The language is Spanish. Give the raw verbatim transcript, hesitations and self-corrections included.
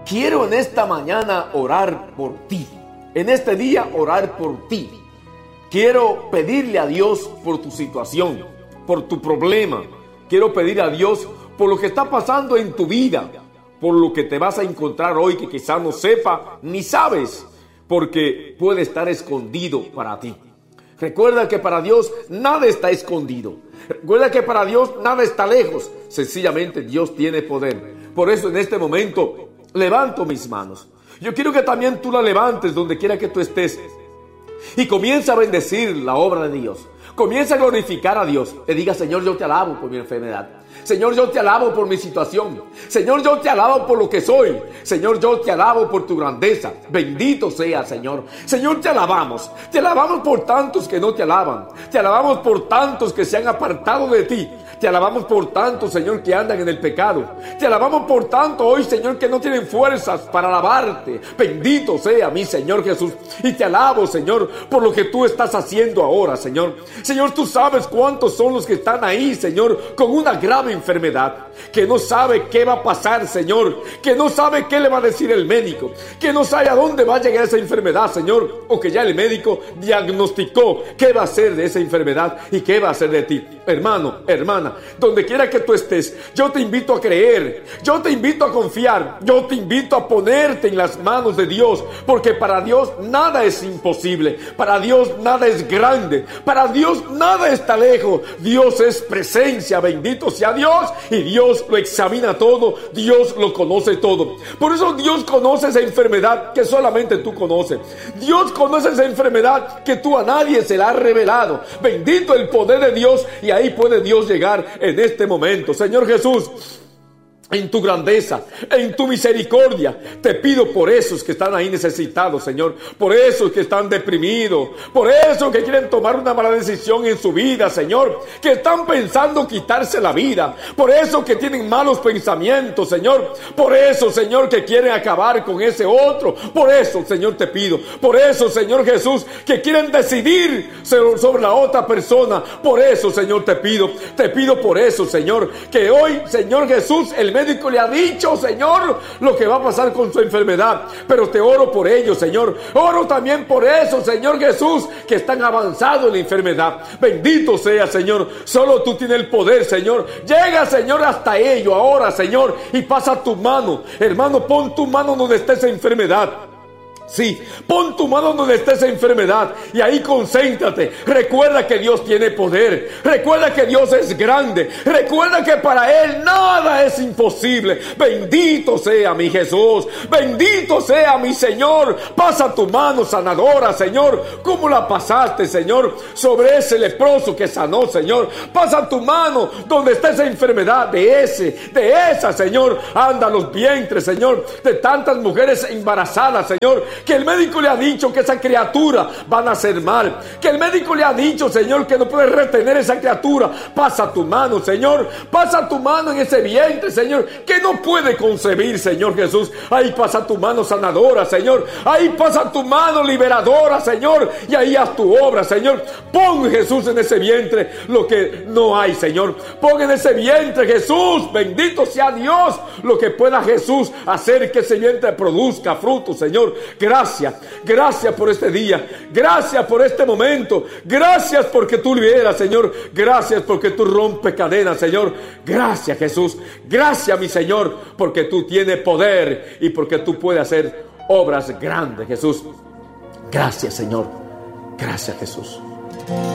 quiero en esta mañana orar por ti. En este día orar por ti. Quiero pedirle a Dios por tu situación, por tu problema. Quiero pedir a Dios por lo que está pasando en tu vida, por lo que te vas a encontrar hoy que quizás no sepa ni sabes, porque puede estar escondido para ti. Recuerda que para Dios nada está escondido. Recuerda que para Dios nada está lejos. Sencillamente Dios tiene poder. Por eso en este momento levanto mis manos. Yo quiero que también tú la levantes donde quiera que tú estés. Y comienza a bendecir la obra de Dios. Comienza a glorificar a Dios. Le diga: Señor, yo te alabo por mi enfermedad. Señor, yo te alabo por mi situación. Señor, yo te alabo por lo que soy. Señor, yo te alabo por tu grandeza. Bendito sea, Señor. Señor, te alabamos. Te alabamos por tantos que no te alaban. Te alabamos por tantos que se han apartado de ti. Te alabamos por tantos, Señor, que andan en el pecado. Te alabamos por tanto hoy, Señor, que no tienen fuerzas para alabarte. Bendito sea mi Señor Jesús. Y te alabo, Señor, por lo que tú estás haciendo ahora, Señor. Señor, tú sabes cuántos son los que están ahí, Señor, con una grave enfermedad, que no sabe qué va a pasar, Señor, que no sabe qué le va a decir el médico, que no sabe a dónde va a llegar esa enfermedad, Señor, o que ya el médico diagnosticó qué va a hacer de esa enfermedad y qué va a hacer de ti. Hermano, hermana, donde quiera que tú estés, yo te invito a creer, yo te invito a confiar, yo te invito a ponerte en las manos de Dios, porque para Dios nada es imposible, para Dios nada es grande, para Dios nada está lejos. Dios es presencia, bendito sea Dios, y Dios lo examina todo, Dios lo conoce todo. Por eso Dios conoce esa enfermedad que solamente tú conoces. Dios conoce esa enfermedad que tú a nadie se la has revelado. Bendito el poder de Dios, y ahí puede Dios llegar en este momento. Señor Jesús, en tu grandeza, en tu misericordia, te pido por esos que están ahí necesitados, Señor, por esos que están deprimidos, por esos que quieren tomar una mala decisión en su vida, Señor, que están pensando quitarse la vida, por esos que tienen malos pensamientos, Señor, por eso, Señor, que quieren acabar con ese otro, por eso, Señor, te pido, por eso, Señor Jesús, que quieren decidir sobre la otra persona, por eso, Señor, te pido, te pido por eso, Señor, que hoy, Señor Jesús, el médico le ha dicho, Señor, lo que va a pasar con su enfermedad, pero te oro por ellos, Señor. Oro también por eso, Señor Jesús, que están avanzados en la enfermedad. Bendito sea, Señor. Solo tú tienes el poder, Señor. Llega, Señor, hasta ello ahora, Señor, y pasa tu mano. Hermano, pon tu mano donde esté esa enfermedad. Sí, pon tu mano donde esté esa enfermedad y ahí concéntrate. Recuerda que Dios tiene poder. Recuerda que Dios es grande. Recuerda que para Él nada es imposible. Bendito sea mi Jesús. Bendito sea mi Señor. Pasa tu mano sanadora, Señor. ¿Cómo la pasaste, Señor? Sobre ese leproso que sanó, Señor. Pasa tu mano donde está esa enfermedad de ese, de esa, Señor. Anda los vientres, Señor, de tantas mujeres embarazadas, Señor, que el médico le ha dicho que esa criatura va a nacer mal, que el médico le ha dicho, Señor, que no puede retener esa criatura. Pasa tu mano, Señor, pasa tu mano en ese vientre, Señor, que no puede concebir, Señor Jesús. Ahí pasa tu mano sanadora, Señor, ahí pasa tu mano liberadora, Señor, y ahí haz tu obra, Señor. Pon, Jesús, en ese vientre lo que no hay, Señor. Pon en ese vientre, Jesús, bendito sea Dios, lo que pueda, Jesús, hacer que ese vientre produzca fruto, Señor. Gracias, gracias por este día, gracias por este momento, gracias porque tú liberas, Señor, gracias porque tú rompes cadenas, Señor, gracias, Jesús, gracias, mi Señor, porque tú tienes poder y porque tú puedes hacer obras grandes, Jesús. Gracias, Señor, gracias, Jesús.